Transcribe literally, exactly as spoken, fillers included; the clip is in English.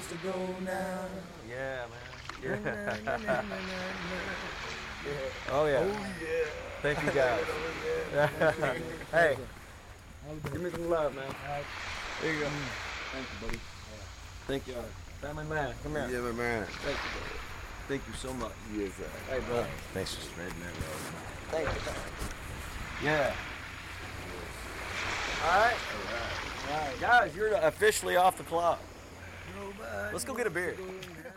supposed to go now. Yeah, man. Yeah. Yeah. Oh, yeah. Oh, yeah. Thank you, guys. Hey, give me some love, man. There you go. Thank you, buddy. Thank you. Family man, come here. Yeah, my man. Thank you, brother. Thank you so much. Yes, sir. Hey, brother. Thanks for spreading that love. Thank you. Yeah. All right. All right. Guys, you're officially off the clock. Let's go get a beer.